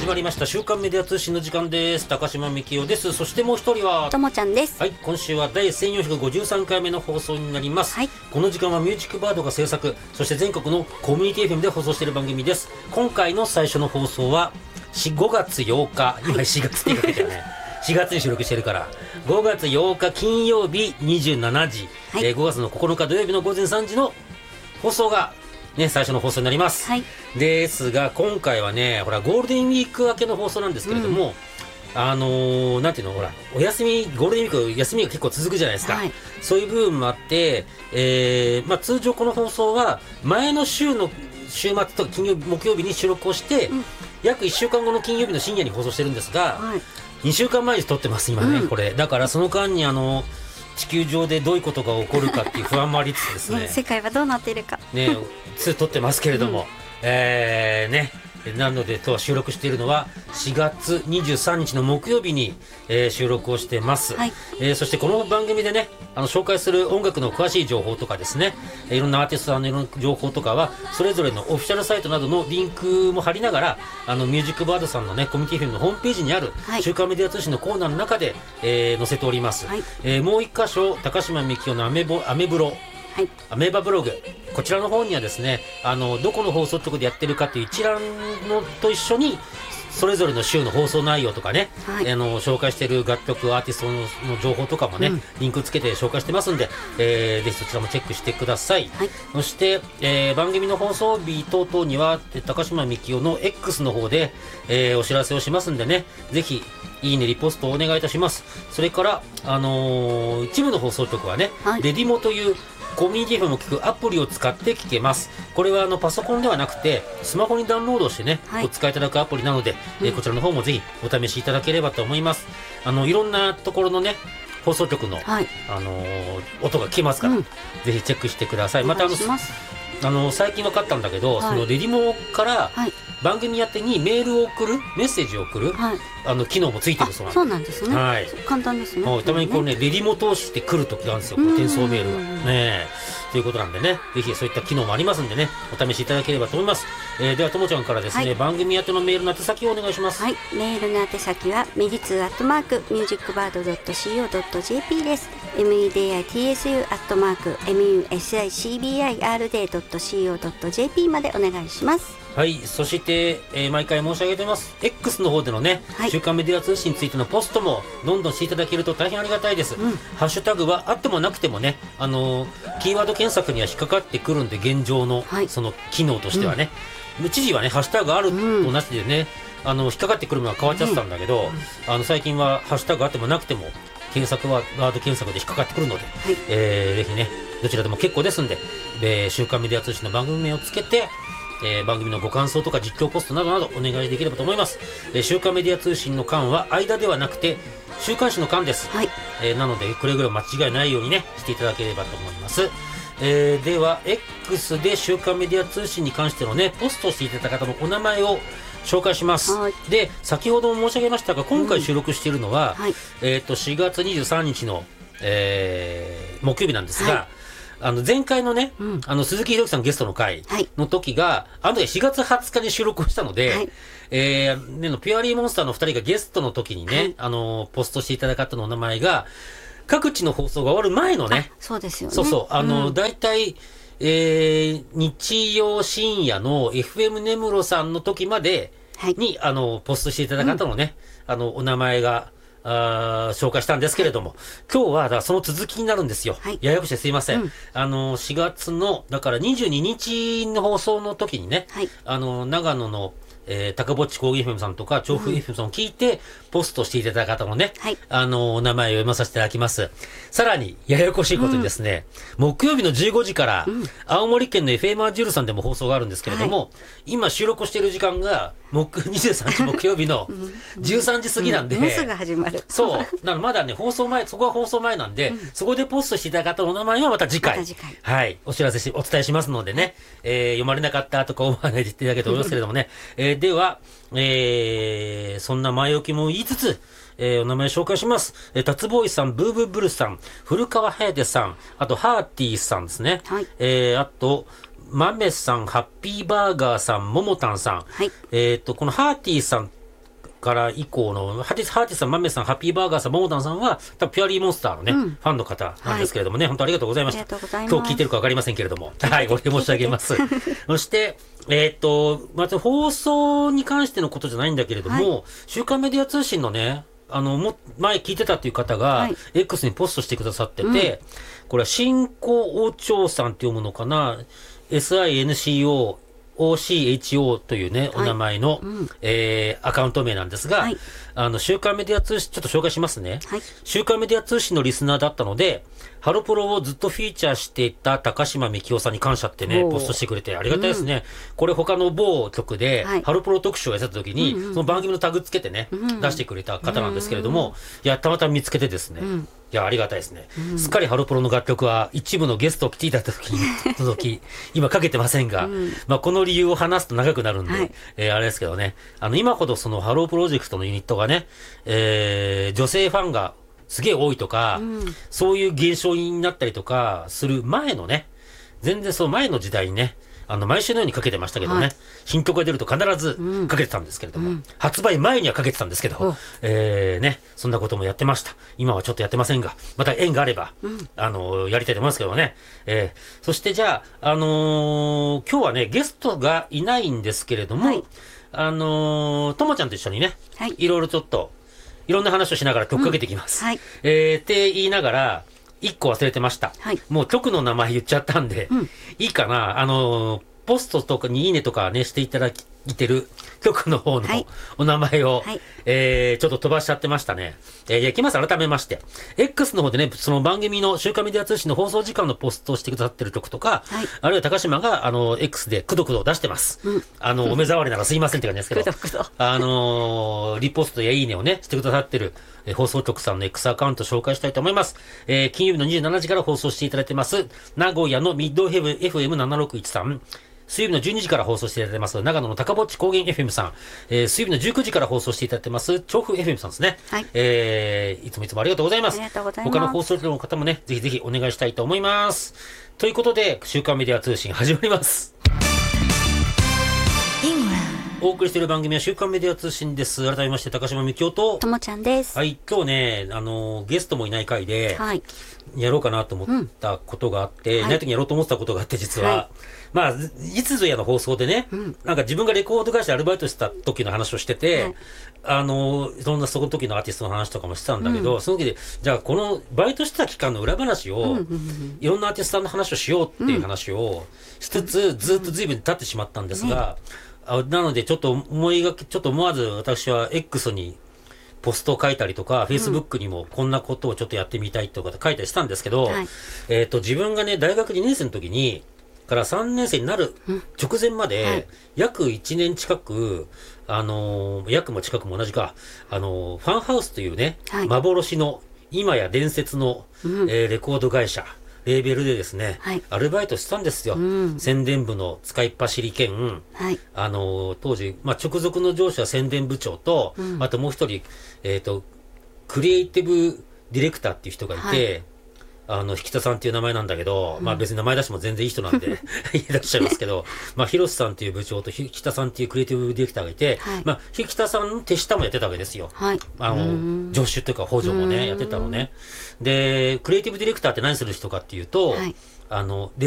始まりました週刊メディア通信の時間です。高島幹雄です。そしてもう一人はともちゃんです。 はい、今週は第1453回目の放送になります、 はい、 この時間はミュージックバードが制作、そして全国のコミュニティ FM で放送している番組です。今回の最初の放送は5月8日、今4月って言いかけたよね4月に収録してるから5月8日金曜日27時、はい、5月の9日土曜日の午前3時の放送がね、最初の放送になります、 はい、 ですが今回はね、ほらゴールデンウィーク明けの放送なんですけれども、なんていうの、ほらお休み、ゴールデンウィーク休みが結構続くじゃないですか、はい、そういう部分もあって、通常この放送は前の週の週末と金曜日木曜日に収録をして、約1週間後の金曜日の深夜に放送してるんですが、2週間前に撮ってます今ね、これだからその間に地球上でどういうことが起こるかっていう不安もありつつですね世界はどうなっているかね、撮ってますけれども、なので今日収録しているのは4月23日の木曜日に、収録をしてます、はい、そしてこの番組でね紹介する音楽の詳しい情報とかですね、いろんなアーティストさんのいろんな情報とかはそれぞれのオフィシャルサイトなどのリンクも貼りながらミュージックバードさんのねコミュニティフィルムのホームページにある週刊メディア通信のコーナーの中で、載せております、はい、もう一箇所高島幹雄のアメブロ、はい、アメーバブログ、こちらの方にはですねどこの放送局でやってるかという一覧のと一緒にそれぞれの週の放送内容とかね、はい、紹介している楽曲アーティストの情報とかもね、リンクつけて紹介してますんで、ぜひそちらもチェックしてください、はい、そして、番組の放送日等々には高島幹雄の X の方で、お知らせをしますんでね、ぜひいいねリポストをお願いいたします。それから、一部の放送局はね、はい、レディモというコミュニティ FM を聞くアプリを使って聞けます。これはパソコンではなくてスマホにダウンロードしてね、はい、お使いいただくアプリなので、こちらの方もぜひお試しいただければと思います。いろんなところのね放送局の、はい、音が聞けますから、ぜひチェックしてください。また最近分かったんだけど、はい、そのレディモから番組宛てにメールを送る、メッセージを送る、はい、機能もついてるそうなんですね、はい、簡単ですね。 たまにこうねレディモ通してくるときなんですよ、この転送メールがねということなんでね、ぜひそういった機能もありますんでね、お試しいただければと思います。ではともちゃんからですね、はい、番組宛てのメールの宛先をお願いします。 はい、メールの宛先はメディツ@musicbird.co.jp です。meditsu@musicbird.co.jp までお願いします。 はい、そして、毎回申し上げています X の方でのね、はい、週刊メディア通信についてのポストもどんどんしていただけると大変ありがたいです、ハッシュタグはあってもなくてもね、キーワード検索には引っかかってくるんで、現状の、はい、その機能としてはね、一時はねハッシュタグあるとなしでね、引っかかってくるのは変わっちゃってたんだけど、最近はハッシュタグあってもなくても検索はワード検索で引っかかってくるので、はい、ぜひねどちらでも結構ですんで、週刊メディア通信の番組名をつけて番組のご感想とか実況ポストなどなどお願いできればと思います。週刊メディア通信の間は間ではなくて週刊誌の間です、はい、なのでくれぐれも間違いないようにねしていただければと思います。では X で週刊メディア通信に関してのねポストしていただいた方のお名前を紹介します、はい、で先ほども申し上げましたが今回収録しているのは、はい、4月23日の、木曜日なんですが、はい、前回のね、鈴木ひろきさんゲストの回の時が、4月20日に収録をしたので、はい、ピュアリーモンスターの2人がゲストの時にね、はい、ポストしていただいた方のお名前が各地の放送が終わる前のね、 そうですよね、 だいたい日曜深夜の FM 根室さんの時までに、はい、ポストしていただいた方のね、お名前が紹介したんですけれども、はい、今日はだからその続きになるんですよ、はい、ややこしくてすいません、4月のだから22日の放送の時にね、はい、長野の高ぼっち工芸 FM さんとか調布 FM さんを聞いてポストしていただいた方のね、はい、お名前を読まさせていただきます。さらにややこしいことにですね、木曜日の15時から、青森県の FM アジュールさんでも放送があるんですけれども、はい、今収録している時間が23日木曜日の13時過ぎなんで、 もうすぐ始まる。 そう。だからまだね、そこは放送前なんで、そこでポストしていただいた方のお名前はまた次回、はい、お伝えしますのでね、読まれなかったとか思わないで言っていただけると思いますけれどもね、では、そんな前置きも言いつつ、お名前紹介します。タツボーイさん、ブーブーブルさん、古川颯さん、あとハーティーさんですね。はい、あと、マメさん、ハッピーバーガーさん、ももたんさん。はい、このハーティーさんから以降のハーティスさん、マメさん、ハッピーバーガーさん、モモタンさんは多分ピュアリーモンスターのね、ファンの方なんですけれどもね、本当ありがとうございました。今日聞いてるか分かりませんけれども、はい、お礼申し上げます。そしてまず放送に関してのことじゃないんだけれども、週刊メディア通信のね、前聞いてたっていう方が、X にポストしてくださってて、これは新興王朝さんって読むのかな、SINCO OCHO というね、お名前の、アカウント名なんですが、週刊メディア通信、ちょっと紹介しますね。週刊メディア通信のリスナーだったので、ハロプロをずっとフィーチャーしていた高島みきおさんに感謝ってね、ポストしてくれてありがたいですね。これ他の某局で、ハロプロ特集をやってた時に、その番組のタグつけてね、出してくれた方なんですけれども、いや、たまたま見つけてですね、いや、ありがたいですね。すっかりハロプロの楽曲は一部のゲストを来ていただいた時、今かけてませんが、まあこの理由を話すと長くなるんで、あれですけどね、今ほどそのハロープロジェクトのユニットがね、女性ファンがすげえ多いとか、そういう現象になったりとかする前のね、全然その前の時代にね、毎週のようにかけてましたけどね、新曲が出ると必ずかけてたんですけれども、発売前にはかけてたんですけど、ね、そんなこともやってました。今はちょっとやってませんが、また縁があれば、やりたいと思いますけどね。そしてじゃあ、今日はね、ゲストがいないんですけれども、ともちゃんと一緒にね、いろいろちょっと、いろんな話をしながら曲かけていきます。って言いながら、一個忘れてました。もう曲の名前言っちゃったんで、いいかな。ポストとかにいいねとかね、していただいてる曲の方のお名前を、ちょっと飛ばしちゃってましたね。いきます。改めまして。X の方でね、その番組の週刊メディア通信の放送時間のポストをしてくださってる曲とか、あるいは高島が、X でくどくど出してます。お目障りならすいませんって感じですけど、リポストやいいねをね、してくださってる、放送局さんの X アカウント紹介したいと思います。金曜日の27時から放送していただいてます。名古屋のミッドヘブ FM7613。水曜日の12時から放送していただいてます、長野の高ぼっち高原 FM さん。水曜日の19時から放送していただいてます、調布 FM さんですね。いつもいつもありがとうございます。他の放送局の方もね、ぜひぜひお願いしたいと思います。ということで、週刊メディア通信始まります。お送りしている番組は週刊メディア通信です。改めまして、高島みきおと、 ともちゃんです。 はい、今日ね、ゲストもいない回で、やろうかなと思ったことがあって、いない時にやろうと思ってたことがあって、実は。まあ、いつぞやの放送でね、なんか自分がレコード会社でアルバイトした時の話をしてて、その時のアーティストの話とかもしてたんだけど、その時で、じゃあこのバイトしてた期間の裏話を、いろんなアーティストさんの話をしようっていう話をしつつ、ずっと随分経ってしまったんですが、なのでちょっと思わず私は X にポストを書いたりとか、Facebook にもこんなことをちょっとやってみたいとか書いたりしたんですけど、自分がね、大学2年生の時に、から3年生になる直前まで、約1年近く、約も近くも同じか、ファンハウスというね、幻の、今や伝説の、レコード会社、レーベルでですね、アルバイトしてたんですよ。宣伝部の使いっ走り兼、当時、直属の上司は宣伝部長と、あともう一人、クリエイティブディレクターっていう人がいて、引田さんっていう名前なんだけど、別に名前出しても全然いい人なんで言い出しちゃいますけど、広瀬さんっていう部長と引田さんっていうクリエイティブディレクターがいて、引田さんの手下もやってたわけですよ。助手というか補助もね、やってたのね。で、クリエイティブディレクターって何する人かっていうと、